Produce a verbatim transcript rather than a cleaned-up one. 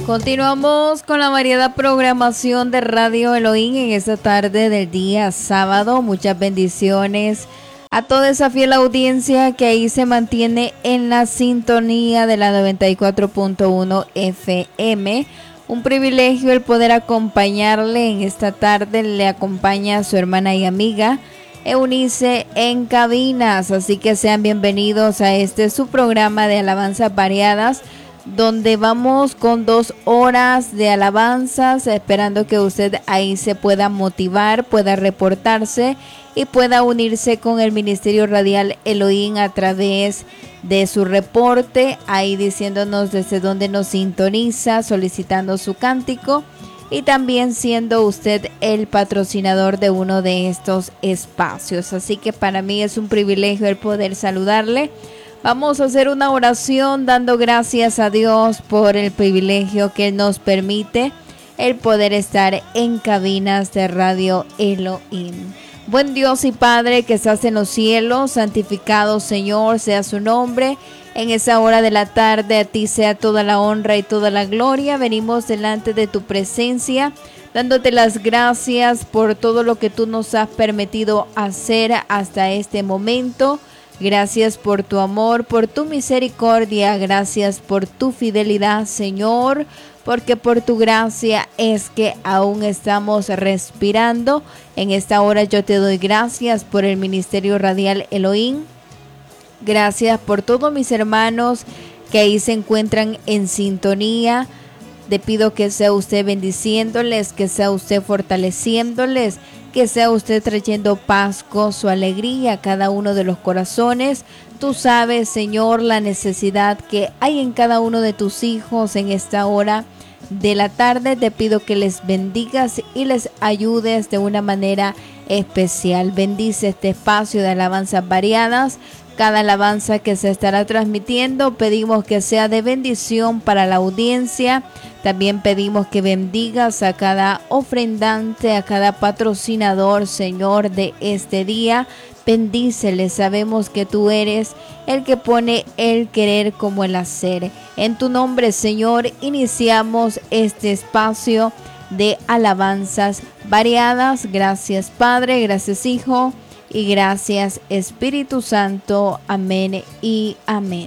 Continuamos con la variada programación de Radio Elohim en esta tarde del día sábado. Muchas bendiciones a toda esa fiel audiencia que ahí se mantiene en la sintonía de la noventa y cuatro punto uno F M. Un privilegio el poder acompañarle en esta tarde. Le acompaña su hermana y amiga Eunice en cabinas. Así que sean bienvenidos a este su programa de alabanzas variadas, donde vamos con dos horas de alabanzas, esperando que usted ahí se pueda motivar, pueda reportarse y pueda unirse con el Ministerio Radial Elohim a través de su reporte, ahí diciéndonos desde dónde nos sintoniza, solicitando su cántico y también siendo usted el patrocinador de uno de estos espacios. Así que para mí es un privilegio el poder saludarle. Vamos a hacer una oración dando gracias a Dios por el privilegio que nos permite el poder estar en cabinas de Radio Elohim. Buen Dios y Padre que estás en los cielos, santificado Señor sea su nombre. En esa hora de la tarde a ti sea toda la honra y toda la gloria. Venimos delante de tu presencia, dándote las gracias por todo lo que tú nos has permitido hacer hasta este momento. Gracias por tu amor, por tu misericordia, gracias por tu fidelidad, Señor, porque por tu gracia es que aún estamos respirando. En esta hora yo te doy gracias por el Ministerio Radial Elohim. Gracias por todos mis hermanos que ahí se encuentran en sintonía. Te pido que sea usted bendiciéndoles, que sea usted fortaleciéndoles, que sea usted trayendo paz, gozo, alegría a cada uno de los corazones. Tú sabes, Señor, la necesidad que hay en cada uno de tus hijos en esta hora de la tarde. Te pido que les bendigas y les ayudes de una manera especial. Bendice este espacio de alabanzas variadas. Cada alabanza que se estará transmitiendo, pedimos que sea de bendición para la audiencia. También pedimos que bendigas a cada ofrendante, a cada patrocinador, Señor, de este día. Bendíceles, sabemos que tú eres el que pone el querer como el hacer. En tu nombre, Señor, iniciamos este espacio de alabanzas variadas. Gracias, Padre, gracias, Hijo. Y gracias Espíritu Santo. Amén y amén.